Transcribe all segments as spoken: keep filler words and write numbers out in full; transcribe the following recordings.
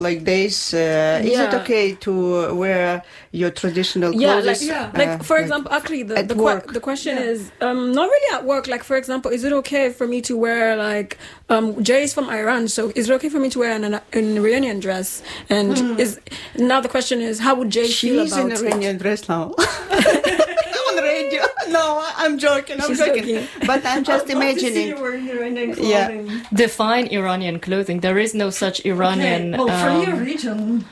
like days, uh, is Yeah. it okay to wear your traditional Yeah, clothes? like, Yeah. uh, like for like example, actually, the at the, que- work? the question Yeah. is um, not really at work. Like, for example, is it okay for me to wear like um, Jay is from Iran, so is it okay for me to wear an, an Iranian dress? And Hmm. is now the question is, how would Jay feel She's about in it? Iranian dress now. On the radio. No, I'm joking. I'm She's joking. joking. But I'm just I'd love to see imagining. you wearing Iranian Yeah. clothing. Define Iranian clothing. There is no such Iranian. Okay. Well, for um, your region,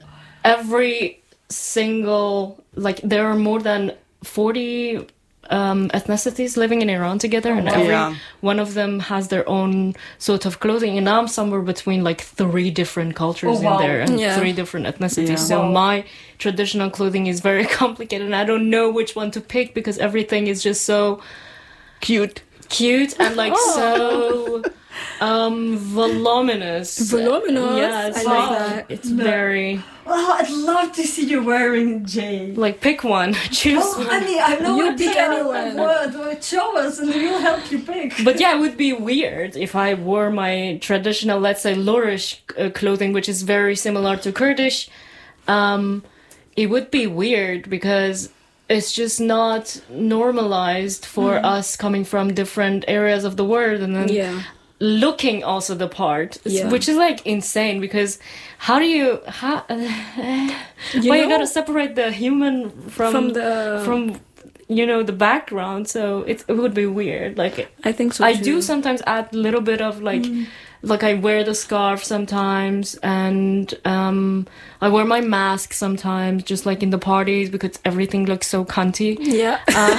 every single, like, there are more than forty um, ethnicities living in Iran together, and wow. every Yeah. one of them has their own sort of clothing. And I'm somewhere between like three different cultures Oh, wow. in there and Yeah. three different ethnicities. Yeah. So Wow. my traditional clothing is very complicated, and I don't know which one to pick because everything is just so Cute. cute and like so um voluminous. Voluminous? Yes, I like, like that. it's No. very oh, I'd love to see you wearing Jay. like pick one, choose Oh, one. honey, I know You a pick pair anyone. of words. Well, show us, and we'll help you pick. But yeah, it would be weird if I wore my traditional, let's say, Lurish uh, clothing, which is very similar to Kurdish. Um, it would be weird because it's just not normalized for us coming from different areas of the world, and then Yeah. looking also the part, Yeah. which is like insane because how do you how uh, You well you know- gotta separate the human from From the- from you know the background, so it, it would be weird. Like I think so I too. do sometimes add a little bit of like like I wear the scarf sometimes, and um I wear my mask sometimes just like in the parties because everything looks so cunty. Yeah. Uh,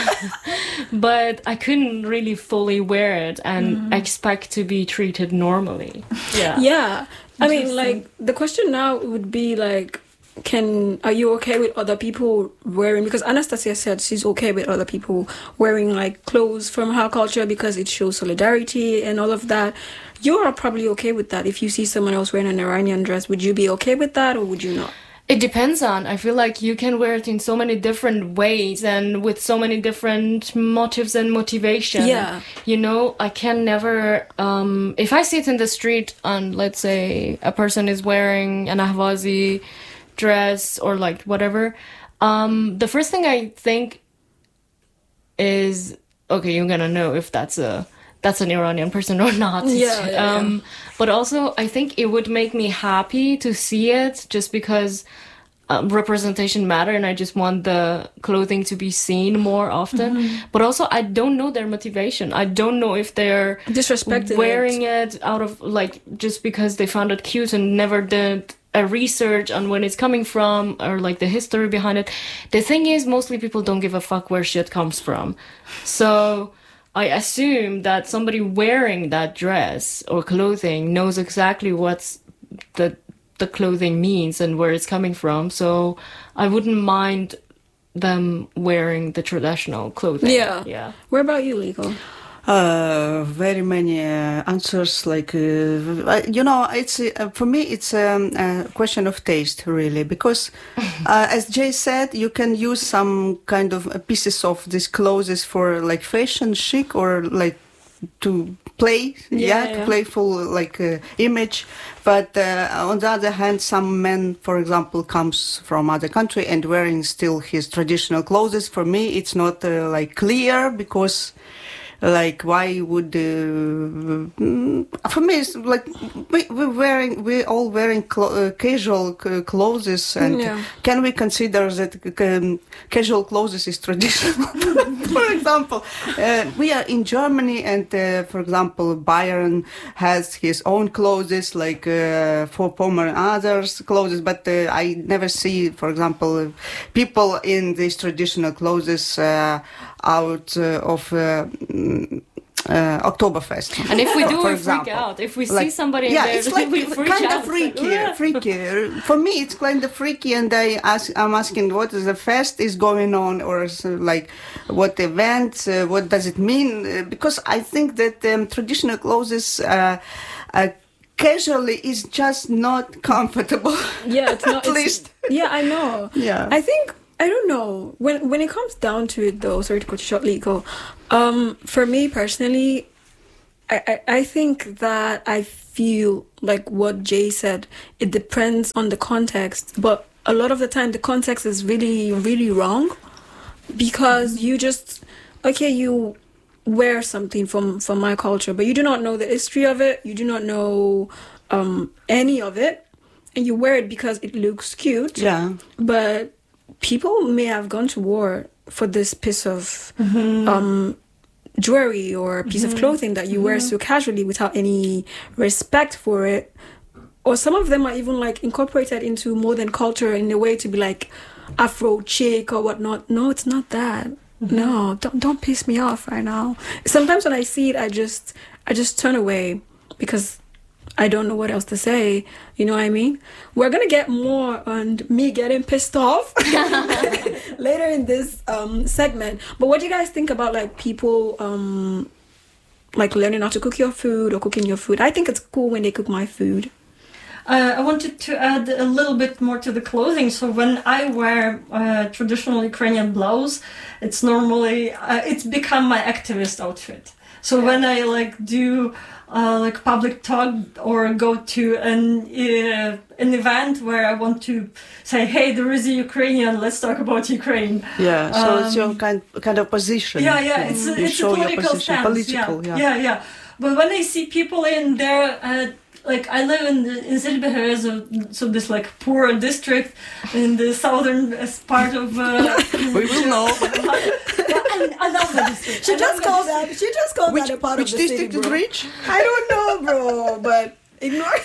but I couldn't really fully wear it and expect to be treated normally. Yeah. Yeah. I mean, Interesting. like, the question now would be, like, can, are you okay with other people wearing, because Anastasia said she's okay with other people wearing, like, clothes from her culture because it shows solidarity and all of that. You are probably okay with that. If you see someone else wearing an Iranian dress, would you be okay with that or would you not? It depends on. I feel like you can wear it in so many different ways and with so many different motives and motivation. Yeah. You know, I can never, um, if I see it in the street and let's say a person is wearing an Ahwazi dress or like whatever, um, the first thing I think is, okay, you're gonna know if that's a, that's an Iranian person or not. Yeah, yeah, um, But also, I think it would make me happy to see it just because um, representation matter and I just want the clothing to be seen more often. Mm-hmm. But also, I don't know their motivation. I don't know if they're Disrespecting wearing it. out of, like, just because they found it cute and never did a research on when it's coming from or, like, the history behind it. The thing is, mostly people don't give a fuck where shit comes from. So I assume that somebody wearing that dress or clothing knows exactly what's the the clothing means and where it's coming from. So I wouldn't mind them wearing the traditional clothing. Yeah. Yeah. What about you, Lico? Uh, very many uh, answers. Like uh, I- you know, it's uh, for me, it's um, a question of taste, really, because uh, as Jay said, you can use some kind of uh, pieces of these clothes for like fashion chic or like to play, yeah, Yeah, to yeah. playful like uh, image. But uh, on the other hand, some men, for example, comes from other country and wearing still his traditional clothes. For me, it's not uh, like clear because. Like, why would uh, mm, for me it's like we we wearing we all wearing clo- uh, casual c- clothes, and Yeah. can we consider that um, casual clothes is traditional? For example, uh, we are in Germany, and uh, for example, Bayern has his own clothes, like uh, for Pomer and others clothes, but uh, I never see, for example, people in these traditional clothes uh, out uh, of. Uh, Uh, Oktoberfest. And if we do, for we freak example. out. If we see Like, somebody in yeah, there, it's like we freak kind out. of freaky, Like, "Ah." freaky. For me, it's kind of freaky, and I ask, I'm asking what is the fest is going on, or so, like what event, uh, what does it mean? Uh, because I think that um, traditional clothes. Uh, uh, Casually is just not comfortable. Yeah, it's not. At it's- least. Yeah, I know. Yeah. I think I don't know when when it comes down to it though. Sorry to cut you short, Lico. Um, for me personally, I, I, I think that I feel like what Jay said, it depends on the context, but a lot of the time the context is really, really wrong because you just, okay, you wear something from, from my culture, but you do not know the history of it, you do not know um, any of it, and you wear it because it looks cute. Yeah. But people may have gone to war for this piece of mm-hmm. um, jewelry or a piece mm-hmm. of clothing that you mm-hmm. wear so casually without any respect for it. Or some of them are even like incorporated into modern culture in a way to be like Afro chic or whatnot. No, it's not that. Mm-hmm. No, don't don't piss me off right now. Sometimes when I see it, I just I just turn away because I don't know what else to say. You know what I mean? We're going to get more on me getting pissed off later in this um, segment. But what do you guys think about like people um, like learning how to cook your food or cooking your food? I think it's cool when they cook my food. Uh, I wanted to add a little bit more to the clothing. So when I wear uh, traditional Ukrainian blouse, it's normally, uh, it's become my activist outfit. So when I like do uh, like public talk or go to an uh, an event where I want to say, hey, there is a Ukrainian, let's talk about Ukraine. Yeah, so um, it's your kind kind of position. Yeah, yeah, it's, you a, it's show a political your position. stance. Political, yeah, yeah. yeah, yeah. But when I see people in there, uh, like I live in the, in Zilbeher, so, so this like poor district in the southern part of. Uh, we will know. I, I love the district. She I just love called that. that. She just called Which, that a part which of the district city, is bro. rich? I don't know, bro, but ignore.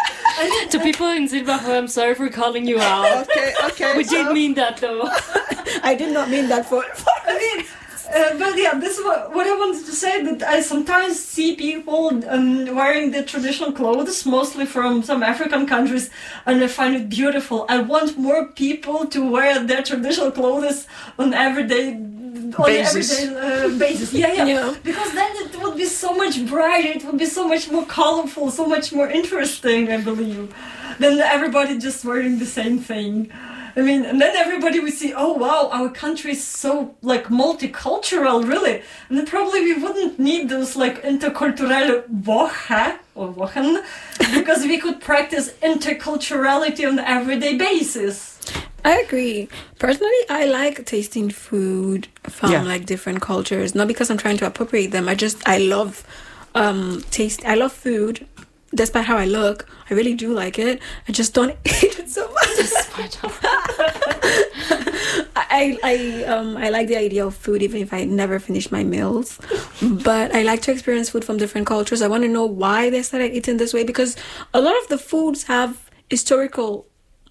To people in Zilbacher, I'm sorry for calling you out. Okay, okay. We so, did mean that though. I did not mean that for. for I mean, uh, but yeah, this is what, what I wanted to say, that I sometimes see people um, wearing the traditional clothes, mostly from some African countries, and I find it beautiful. I want more people to wear their traditional clothes on everyday on Basis. everyday uh, basis. Yeah, yeah, Yeah. Because then it would be so much brighter, it would be so much more colorful, so much more interesting, I believe, than everybody just wearing the same thing. I mean, and then everybody would see, oh wow, our country is so like multicultural, really. And then probably we wouldn't need those like intercultural Woche or Wochen, because we could practice interculturality on an everyday basis. I agree. Personally, I like tasting food from Yeah. like different cultures. Not because I'm trying to appropriate them. I just I love um taste. I love food. Despite how I look, I really do like it. I just don't eat it so much. Despite how I I um I like the idea of food even if I never finish my meals. But I like to experience food from different cultures. I want to know why they started eating this way, because a lot of the foods have historical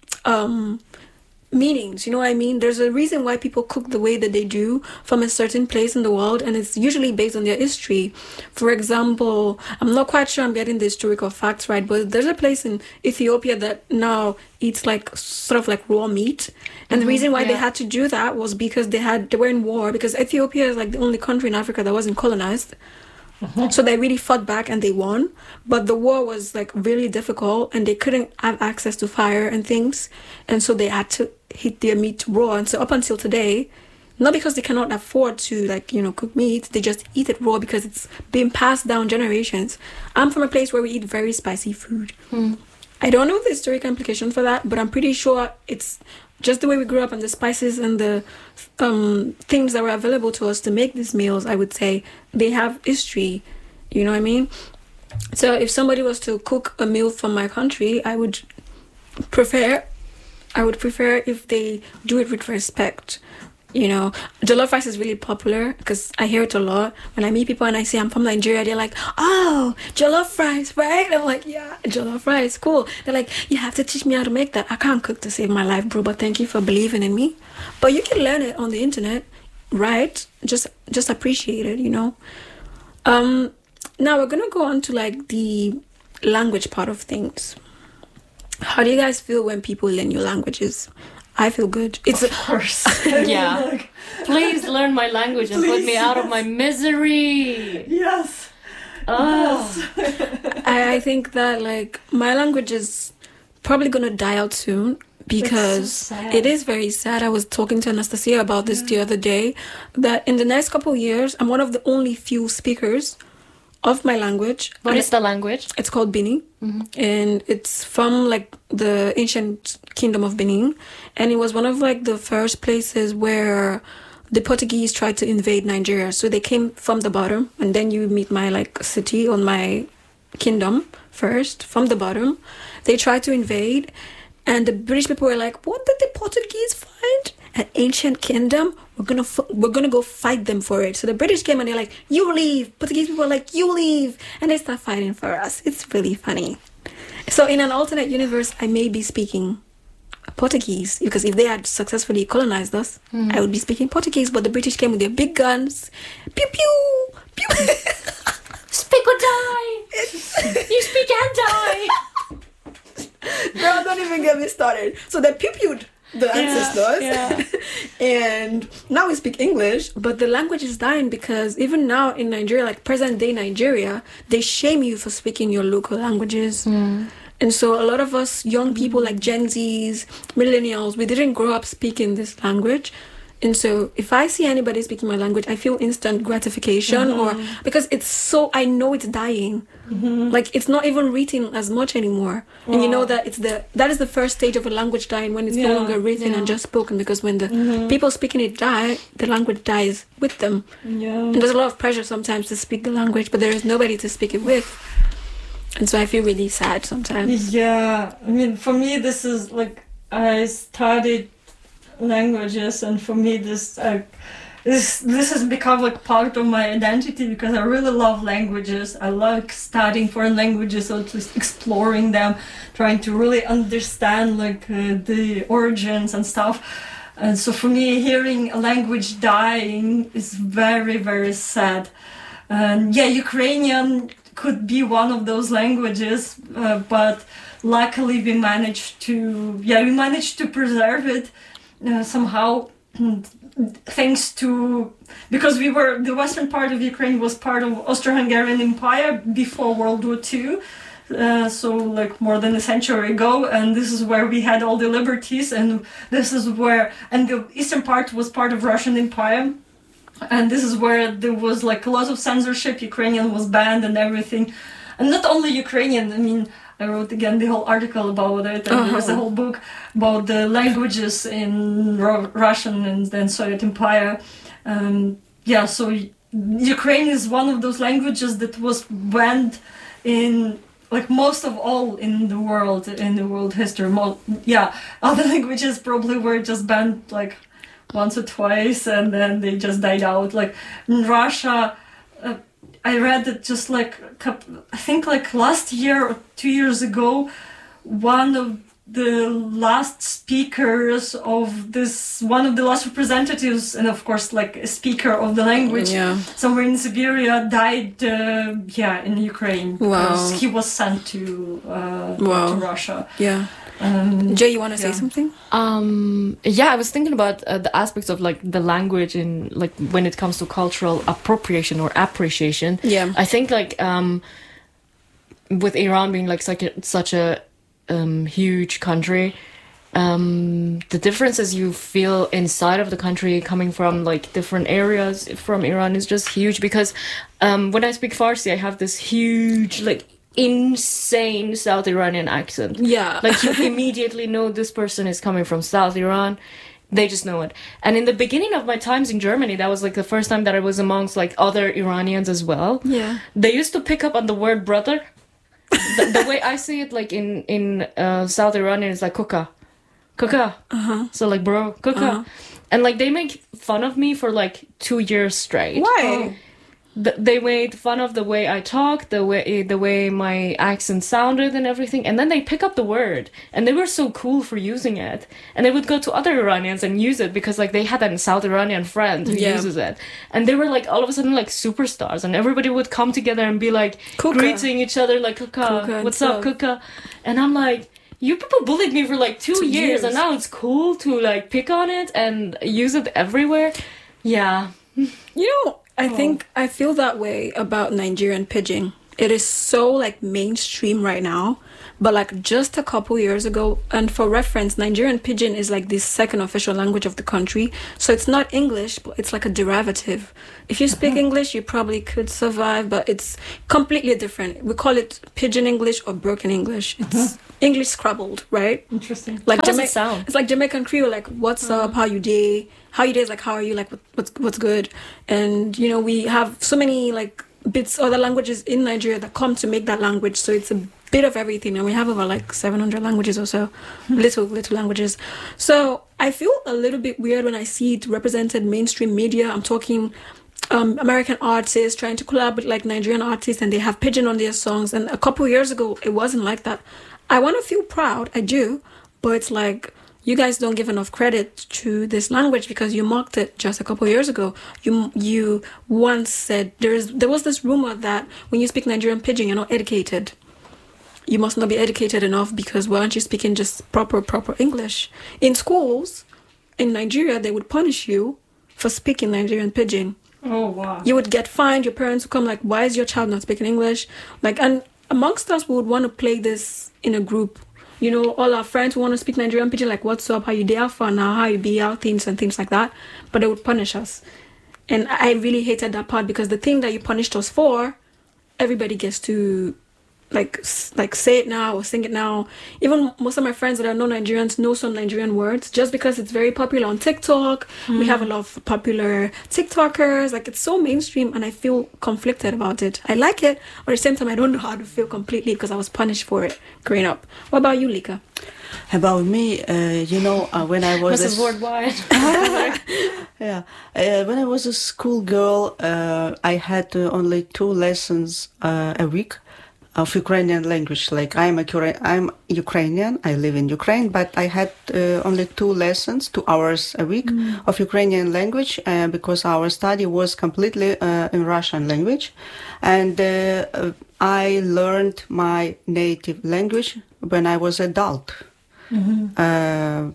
um meanings, you know what I mean? There's a reason why people cook the way that they do from a certain place in the world, and it's usually based on their history. For example, I'm not quite sure I'm getting the historical facts right, but there's a place in Ethiopia that now eats like sort of like raw meat, and the reason why yeah. they had to do that was because they had they were in war, because Ethiopia is like the only country in Africa that wasn't colonized. So they really fought back and they won, but the war was like really difficult and they couldn't have access to fire and things, and so they had to heat their meat raw. And so up until today, not because they cannot afford to like you know cook meat, they just eat it raw because it's been passed down generations. I'm from a place where we eat very spicy food. Hmm. I don't know the historical implication for that, but I'm pretty sure it's just the way we grew up, and the spices and the um, things that were available to us to make these meals, I would say, they have history. You know what I mean? So if somebody was to cook a meal from my country, I would prefer, I would prefer if they do it with respect. You know, jollof rice is really popular because I hear it a lot. When I meet people and I say I'm from Nigeria, they're like, oh, jollof rice, right? I'm like, yeah, jollof rice, cool. They're like, you have to teach me how to make that. I can't cook to save my life, bro, but thank you for believing in me. But you can learn it on the internet, right? Just just appreciate it, you know? Um, now we're going to go on to like the language part of things. How do you guys feel when people learn your languages? I feel good. It's Of course. Yeah. Like, Please learn my language and put Please, me out of yes. my misery. yes. Oh. I, I think that like my language is probably gonna die out soon because so sad. it is very sad. I was talking to Anastasia about this the other day, that in the next couple of years I'm one of the only few speakers of my language. What And is the language? It's called Bini, and it's from like the ancient kingdom of Benin, and it was one of like the first places where the Portuguese tried to invade Nigeria. So they came from the bottom, and then you meet my like city on my kingdom first from the bottom. They tried to invade, and the British people were like, "What did the Portuguese find? An ancient kingdom? We're gonna f- we're gonna go fight them for it." So the British came and they're like, "You leave." Portuguese people are like, "You leave," and they start fighting for us. It's really funny. So in an alternate universe, I may be speaking Portuguese, because if they had successfully colonized us, Mm. I would be speaking Portuguese. But the British came with their big guns, pew pew pew. Speak or die! You speak and die! Girl, don't even get me started. So they pew pewed the ancestors, yeah. and now we speak English. But the language is dying because even now in Nigeria, like present day Nigeria, they shame you for speaking your local languages. Mm. And so a lot of us young people, like Gen Zs, millennials, we didn't grow up speaking this language. And so if I see anybody speaking my language, I feel instant gratification, Mm-hmm. or because it's so, I know it's dying. Mm-hmm. Like it's not even written as much anymore. And you know Wow. that it's the, that is the first stage of a language dying, when it's Yeah, no longer written yeah. and just spoken, because when the Mhm. people speaking it die, the language dies with them. Yeah. And there's a lot of pressure sometimes to speak the language, but there is nobody to speak it with. And so I feel really sad sometimes. Yeah, I mean, for me, this is like I studied languages, and for me, this uh, this this has become like part of my identity, because I really love languages. I like studying foreign languages, or just exploring them, trying to really understand like uh, the origins and stuff. And so for me, hearing a language dying is very, very sad. And yeah, Ukrainian could be one of those languages, uh, but luckily we managed to, yeah, we managed to preserve it uh, somehow, thanks to, because we were, the western part of Ukraine was part of Austro-Hungarian Empire before World War Two. Uh, so like more than a century ago, and this is where we had all the liberties, and this is where, and the eastern part was part of Russian Empire. And this is where there was like a lot of censorship. Ukrainian was banned and everything. And not only Ukrainian, I mean, I wrote again the whole article about it, and there was a Uh-huh. whole book about the languages in Ro- Russian and then Soviet Empire. Um, yeah, so y- Ukraine is one of those languages that was banned in like most of all in the world, in the world history. Mo- yeah, other languages probably were just banned like once or twice, and then they just died out. Like in Russia, uh, I read that just like a couple, I think like last year or two years ago, one of the last speakers of this, one of the last representatives, and of course like a speaker of the language, Yeah. somewhere in Siberia, died. Uh, yeah, in Ukraine, Wow. because he was sent to uh, Wow. to Russia. Yeah. Um, Jay, you want to say yeah. something? Um, yeah, I was thinking about uh, the aspects of like the language in like when it comes to cultural appropriation or appreciation. Yeah. I think like um, with Iran being like such a, such a um, huge country, um, the differences you feel inside of the country coming from like different areas from Iran is just huge, because um, when I speak Farsi, I have this huge like insane South Iranian accent. Yeah. Like you immediately know this person is coming from South Iran. They just know it. And in the beginning of my times in Germany, that was like the first time that I was amongst like other Iranians as well. Yeah. They used to pick up on the word brother. the, the way I see it, like in in uh, South Iranian, is like kuka, kuka. Uh-huh. So like bro, kuka. Uh-huh. And like they make fun of me for like two years straight. Why? Th- they made fun of the way I talked, the way the way my accent sounded and everything, and then they pick up the word, and they were so cool for using it, and they would go to other Iranians and use it because like they had a South Iranian friend who Yeah. uses it, and they were like all of a sudden like superstars, and everybody would come together and be like Kuka. greeting each other like kuka, Kuka and what's up stuff. kuka, and I'm like, you people bullied me for like two, Two years, years. and now it's cool to like pick on it and use it everywhere. Yeah. You know, I think I feel that way about Nigerian pidgin. It is so like mainstream right now, but like just a couple years ago, and for reference, Nigerian Pidgin is like the second official language of the country. So it's not English, but it's like a derivative. If you speak English, you probably could survive, but it's completely different. We call it Pidgin English or broken English. It's uh-huh. English scrabbled, right? Interesting. Like how does Jama- it sound? It's like Jamaican Creole, like what's uh-huh. up, how you day, how you day is like how are you, like what, what's what's good, and you know we have so many like bits other languages in Nigeria that come to make that language. So it's a bit of everything, and we have over like seven hundred languages or so, little little languages. So I feel a little bit weird when I see it represented mainstream media. I'm talking. Um, American artists trying to collab with like Nigerian artists, and they have Pidgin on their songs. And a couple years ago, it wasn't like that. I want to feel proud, I do, but it's like you guys don't give enough credit to this language because you mocked it just a couple years ago. You you once said there is there was this rumor that when you speak Nigerian Pidgin, you're not educated. You must not be educated enough because why aren't you speaking just proper proper English? In schools in Nigeria, they would punish you for speaking Nigerian Pidgin. Oh, wow. You would get fined. Your parents would come like, why is your child not speaking English? Like, and amongst us, we would want to play this in a group. You know, all our friends who want to speak Nigerian Pidgin, like, what's up? How you day out for now? How you be out? Things and things like that. But they would punish us. And I really hated that part because the thing that you punished us for, everybody gets to like like say it now or sing it now. Even most of my friends that are non-Nigerians know some Nigerian words just because it's very popular on TikTok. Mm. We have a lot of popular TikTokers. Like it's so mainstream, and I feel conflicted about it. I like it, but at the same time, I don't know how to feel completely because I was punished for it growing up. What about you, Lika? About me, uh, you know, uh, when I was Missus a, Worldwide. yeah, uh, when I was a schoolgirl, uh, I had uh, only two lessons uh, a week of Ukrainian language. Like I'm a I'm Ukrainian, I live in Ukraine, but I had uh, only two lessons, two hours a week mm. of Ukrainian language uh, because our study was completely uh, in Russian language, and uh, I learned my native language when I was adult. Mm-hmm. Uh,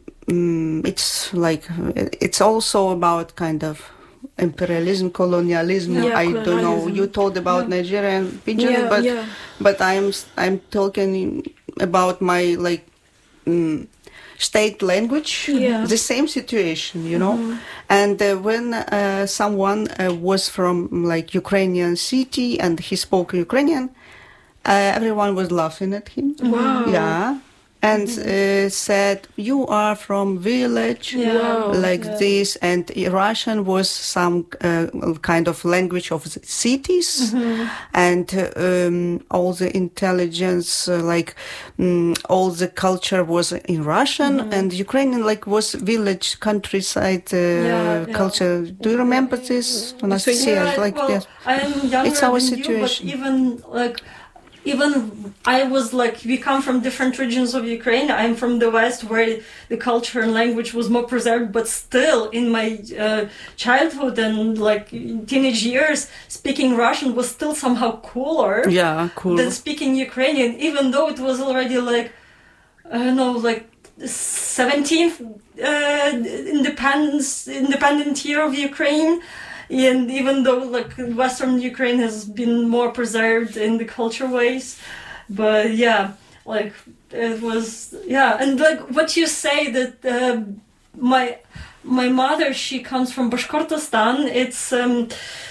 mm, it's like it's also about kind of imperialism, colonialism. Yeah, I colonialism. don't know. You told about yeah. Nigerian Pidgin, yeah, but yeah. but I'm I'm talking about my like um, state language. Yeah. The same situation, you know. Mm-hmm. And uh, when uh, someone uh, was from like Ukrainian city and he spoke Ukrainian, uh, everyone was laughing at him. Wow. Yeah. And uh, said, you are from village, yeah. wow. like yeah. this. And Russian was some uh, kind of language of the cities. Mm-hmm. And um, all the intelligence, uh, like um, all the culture was in Russian. Mm-hmm. And Ukrainian like was village, countryside uh, yeah, yeah. culture. Do you remember this? Anastasia? Yeah, like, well, yes. I'm younger It's our than situation. you, but even like... Even I was like, we come from different regions of Ukraine. I'm from the West, where the culture and language was more preserved, but still in my uh, childhood and like teenage years, speaking Russian was still somehow cooler yeah, cool. than speaking Ukrainian, even though it was already like, I don't know, like seventeenth uh, independence, independent year of Ukraine. And even though like Western Ukraine has been more preserved in the culture ways, but yeah, like it was, yeah. And like what you say that uh, my my mother, she comes from Bashkortostan. It's um,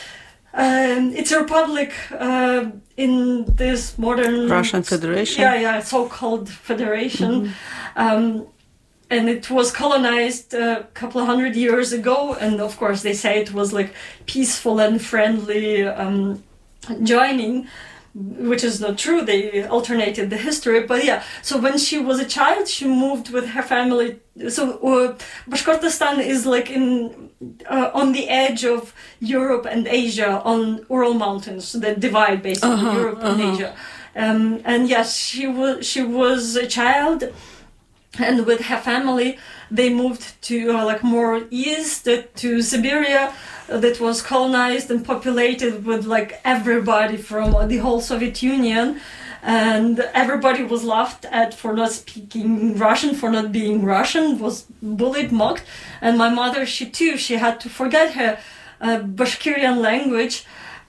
um it's a republic uh, in this modern Russian Federation. Yeah, yeah, so-called federation. Mm-hmm. Um, And it was colonized a couple of hundred years ago. And of course, they say it was like peaceful and friendly um, joining, which is not true. They alternated the history. But yeah, so when she was a child, she moved with her family. So uh, Bashkortostan is like in uh, on the edge of Europe and Asia on Ural Mountains that divide basically uh-huh, Europe uh-huh. and Asia. Um, and yes, she was she was a child. And with her family, they moved to uh, like more east uh, to Siberia, uh, that was colonized and populated with like everybody from uh, the whole Soviet Union, and everybody was laughed at for not speaking Russian, for not being Russian, was bullied, mocked. And my mother, she too, she had to forget her uh, Bashkirian language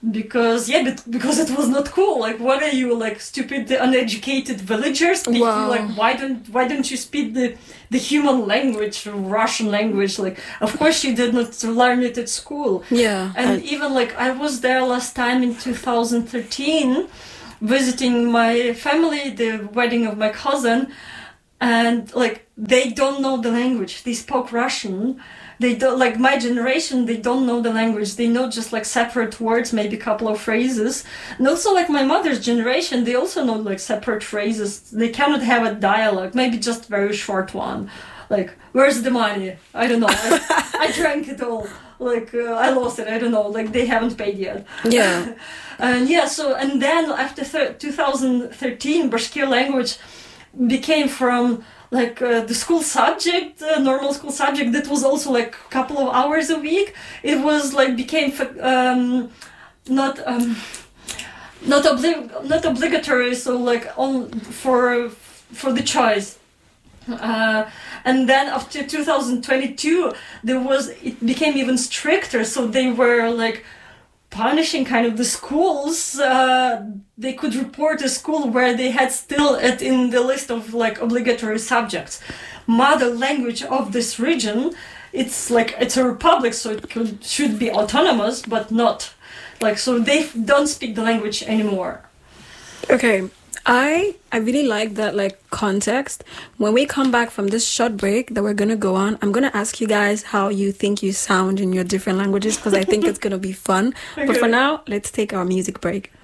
because yeah, but because it was not cool. Like, what are you, like, stupid, uneducated villagers? Speaking, Wow. Like, why don't why don't you speak the the human language, Russian language? Like, of course you did not learn it at school. Yeah. And I- even like I was there last time in two thousand thirteen, visiting my family, the wedding of my cousin, and like they don't know the language. They spoke Russian. They don't, like my generation, they don't know the language. They know just like separate words, maybe a couple of phrases. And also like my mother's generation, they also know like separate phrases. They cannot have a dialogue, maybe just very short one. Like, where's the money? I don't know. I, I drank it all. Like, uh, I lost it. I don't know. Like, they haven't paid yet. Yeah. And yeah, so, and then after thir- two thousand thirteen, Bashkir language became from like uh, the school subject, uh, normal school subject that was also like a couple of hours a week. It was like became um, not um, not obli- not obligatory, so like on for for the choice. Uh, and then after two thousand twenty-two, there was it became even stricter. So they were like punishing kind of the schools. Uh, they could report a school where they had still it in the list of like obligatory subjects. Mother language of this region, it's like it's a republic, so it could, should be autonomous, but not. Like, so they don't speak the language anymore. Okay. I I really like that like context. When we come back from this short break that we're gonna go on, I'm gonna ask you guys how you think you sound in your different languages because I think it's gonna be fun. But for now, let's take our music break.